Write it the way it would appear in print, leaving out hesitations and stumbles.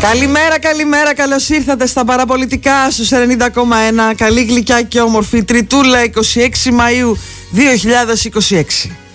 Καλημέρα, καλημέρα, καλώς ήρθατε στα παραπολιτικά στους 90,1. Καλή, γλυκιά και όμορφη Τριτούλα, 26 Μαΐου 2026.